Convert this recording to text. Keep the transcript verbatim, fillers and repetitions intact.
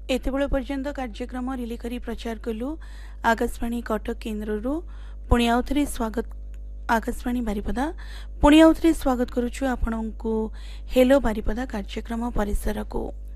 एते बेଳ पर्यंत कार्यक्रम रिले करी प्रचार कलु आकाशवाणी कटक केन्द्ररू पुणी आउ थे स्वागत आकाशवाणी बारिपदा पुणी आउ थे स्वागत करुछु आपनकु हेलो बारिपदा कार्यक्रम परिसर को।